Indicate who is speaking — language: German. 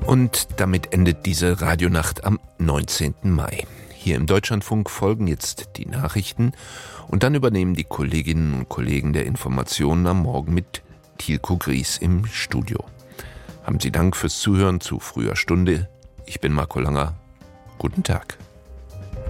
Speaker 1: Und damit endet diese Radionacht am 19. Mai. Hier im Deutschlandfunk folgen jetzt die Nachrichten und dann übernehmen die Kolleginnen und Kollegen der Informationen am Morgen mit Tilko Gries im Studio. Haben Sie Dank fürs Zuhören zu früher Stunde. Ich bin Marco Langer. Guten Tag.